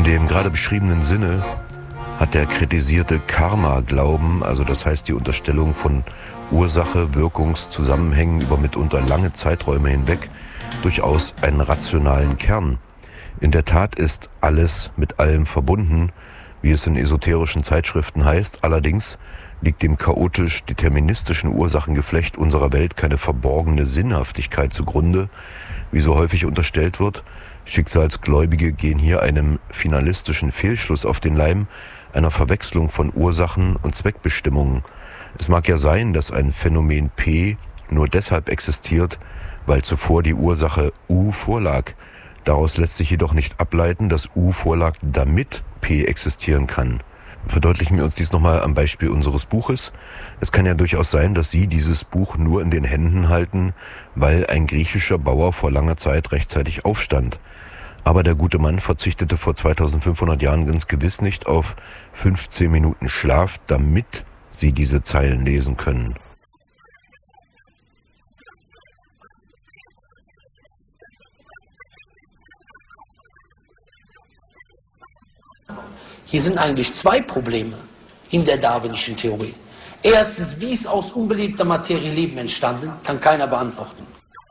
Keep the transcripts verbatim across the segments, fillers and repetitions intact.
dem gerade beschriebenen Sinne hat der kritisierte Karma-Glauben, also das heißt die Unterstellung von Ursache-Wirkungszusammenhängen über mitunter lange Zeiträume hinweg, durchaus einen rationalen Kern. In der Tat ist alles mit allem verbunden, wie es in esoterischen Zeitschriften heißt. Allerdings liegt dem chaotisch-deterministischen Ursachengeflecht unserer Welt keine verborgene Sinnhaftigkeit zugrunde, wie so häufig unterstellt wird. Schicksalsgläubige gehen hier einem finalistischen Fehlschluss auf den Leim, einer Verwechslung von Ursachen und Zweckbestimmungen. Es mag ja sein, dass ein Phänomen P nur deshalb existiert, weil zuvor die Ursache U vorlag. Daraus lässt sich jedoch nicht ableiten, dass U vorlag, damit P existieren kann. Verdeutlichen wir uns dies nochmal am Beispiel unseres Buches. Es kann ja durchaus sein, dass Sie dieses Buch nur in den Händen halten, weil ein griechischer Bauer vor langer Zeit rechtzeitig aufstand. Aber der gute Mann verzichtete vor zweitausendfünfhundert Jahren ganz gewiss nicht auf fünfzehn Minuten Schlaf, damit Sie diese Zeilen lesen können. Hier sind eigentlich zwei Probleme in der darwinischen Theorie. Erstens, wie ist aus unbelebter Materie Leben entstanden, kann keiner beantworten.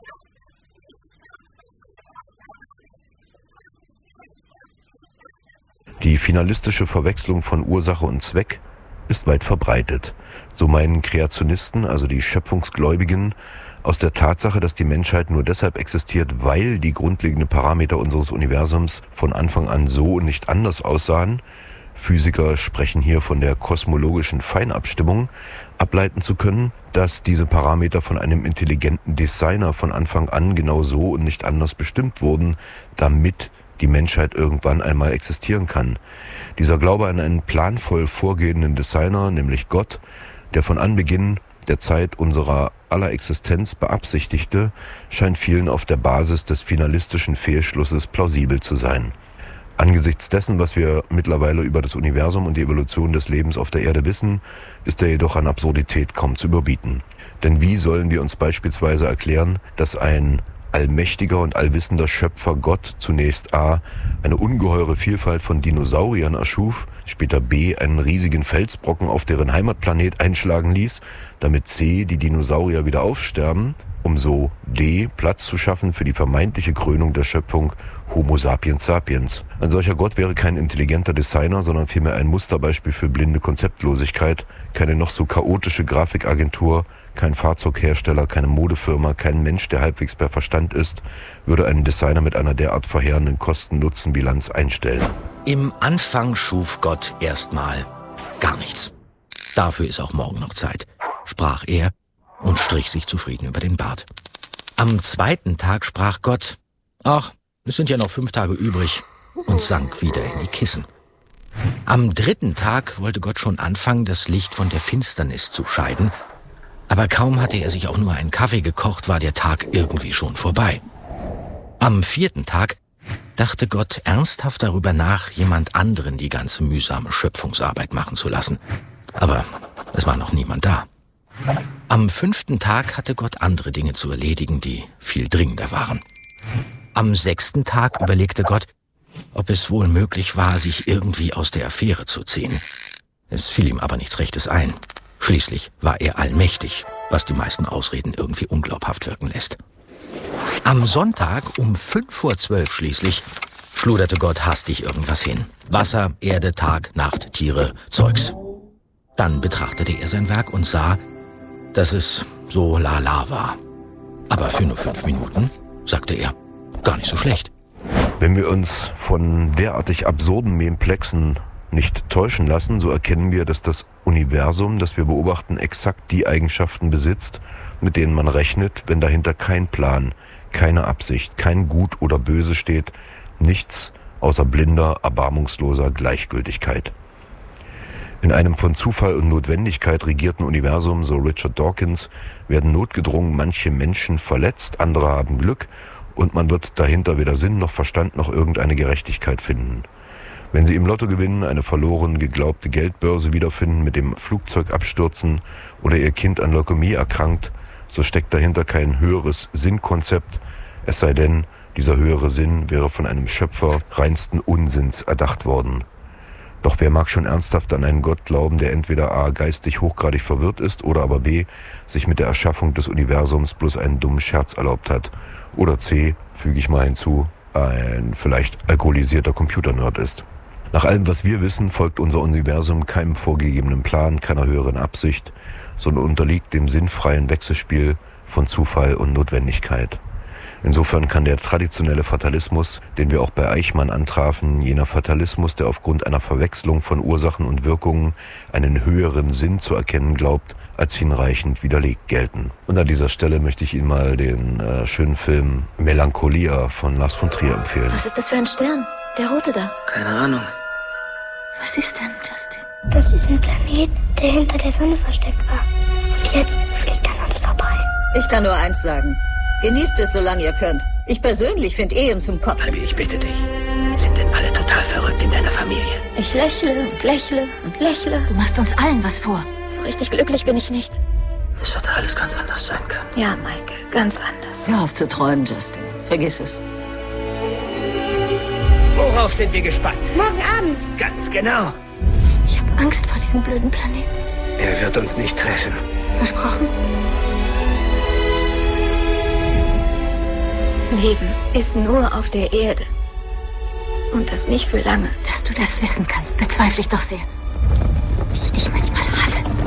Die finalistische Verwechslung von Ursache und Zweck ist weit verbreitet. So meinen Kreationisten, also die Schöpfungsgläubigen, aus der Tatsache, dass die Menschheit nur deshalb existiert, weil die grundlegenden Parameter unseres Universums von Anfang an so und nicht anders aussahen, Physiker sprechen hier von der kosmologischen Feinabstimmung, ableiten zu können, dass diese Parameter von einem intelligenten Designer von Anfang an genau so und nicht anders bestimmt wurden, damit die Menschheit irgendwann einmal existieren kann. Dieser Glaube an einen planvoll vorgehenden Designer, nämlich Gott, der von Anbeginn der Zeit unserer aller Existenz beabsichtigte, scheint vielen auf der Basis des finalistischen Fehlschlusses plausibel zu sein. Angesichts dessen, was wir mittlerweile über das Universum und die Evolution des Lebens auf der Erde wissen, ist er jedoch an Absurdität kaum zu überbieten. Denn wie sollen wir uns beispielsweise erklären, dass ein allmächtiger und allwissender Schöpfer Gott zunächst a. eine ungeheure Vielfalt von Dinosauriern erschuf, später b. einen riesigen Felsbrocken auf deren Heimatplanet einschlagen ließ, damit c. die Dinosaurier wieder aufsterben, um so d. Platz zu schaffen für die vermeintliche Krönung der Schöpfung Homo sapiens sapiens. Ein solcher Gott wäre kein intelligenter Designer, sondern vielmehr ein Musterbeispiel für blinde Konzeptlosigkeit, keine noch so chaotische Grafikagentur, kein Fahrzeughersteller, keine Modefirma, kein Mensch, der halbwegs bei Verstand ist, würde einen Designer mit einer derart verheerenden Kosten-Nutzen-Bilanz einstellen. Im Anfang schuf Gott erstmal gar nichts. Dafür ist auch morgen noch Zeit, sprach er und strich sich zufrieden über den Bart. Am zweiten Tag sprach Gott, ach, es sind ja noch fünf Tage übrig, und sank wieder in die Kissen. Am dritten Tag wollte Gott schon anfangen, das Licht von der Finsternis zu scheiden, aber kaum hatte er sich auch nur einen Kaffee gekocht, war der Tag irgendwie schon vorbei. Am vierten Tag dachte Gott ernsthaft darüber nach, jemand anderen die ganze mühsame Schöpfungsarbeit machen zu lassen. Aber es war noch niemand da. Am fünften Tag hatte Gott andere Dinge zu erledigen, die viel dringender waren. Am sechsten Tag überlegte Gott, ob es wohl möglich war, sich irgendwie aus der Affäre zu ziehen. Es fiel ihm aber nichts Rechtes ein. Schließlich war er allmächtig, was die meisten Ausreden irgendwie unglaubhaft wirken lässt. Am Sonntag um fünf vor zwölf schließlich schluderte Gott hastig irgendwas hin. Wasser, Erde, Tag, Nacht, Tiere, Zeugs. Dann betrachtete er sein Werk und sah, dass es so lala war. Aber für nur fünf Minuten, sagte er, gar nicht so schlecht. Wenn wir uns von derartig absurden Memplexen nicht täuschen lassen, so erkennen wir, dass das Universum, das wir beobachten, exakt die Eigenschaften besitzt, mit denen man rechnet, wenn dahinter kein Plan, keine Absicht, kein Gut oder Böse steht, nichts außer blinder, erbarmungsloser Gleichgültigkeit. In einem von Zufall und Notwendigkeit regierten Universum, so Richard Dawkins, werden notgedrungen manche Menschen verletzt, andere haben Glück und man wird dahinter weder Sinn noch Verstand noch irgendeine Gerechtigkeit finden. Wenn Sie im Lotto gewinnen, eine verloren geglaubte Geldbörse wiederfinden, mit dem Flugzeug abstürzen oder Ihr Kind an Leukämie erkrankt, so steckt dahinter kein höheres Sinnkonzept, es sei denn, Dieser höhere Sinn wäre von einem Schöpfer reinsten Unsinns erdacht worden. Doch wer mag schon ernsthaft an einen Gott glauben, der entweder a. geistig hochgradig verwirrt ist oder aber b. sich mit der Erschaffung des Universums bloß einen dummen Scherz erlaubt hat. Oder c., füge ich mal hinzu, ein vielleicht alkoholisierter Computernerd ist. Nach allem, was wir wissen, folgt unser Universum keinem vorgegebenen Plan, keiner höheren Absicht, sondern unterliegt dem sinnfreien Wechselspiel von Zufall und Notwendigkeit. Insofern kann der traditionelle Fatalismus, den wir auch bei Eichmann antrafen, jener Fatalismus, der aufgrund einer Verwechslung von Ursachen und Wirkungen einen höheren Sinn zu erkennen glaubt, als hinreichend widerlegt gelten. Und an dieser Stelle möchte ich Ihnen mal den äh, schönen Film Melancholia von Lars von Trier empfehlen. Was ist das für ein Stern? Der rote da. Keine Ahnung. Was ist denn, Justin? Das ist ein Planet, der hinter der Sonne versteckt war. Und jetzt fliegt er an uns vorbei. Ich kann nur eins sagen. Genießt es, solange ihr könnt. Ich persönlich finde Ehen zum Kotzen. Abby, ich bitte dich. Sind denn alle total verrückt in deiner Familie? Ich lächle und lächle und lächle. Du machst uns allen was vor. So richtig glücklich bin ich nicht. Es hätte alles ganz anders sein können. Ja, Michael, ganz anders. Hör auf zu träumen, Justin. Vergiss es. Worauf sind wir gespannt? Morgen Abend. Ganz genau. Ich habe Angst vor diesem blöden Planeten. Er wird uns nicht treffen. Versprochen? Leben ist nur auf der Erde. Und das nicht für lange. Dass du das wissen kannst, bezweifle ich doch sehr. Wie ich dich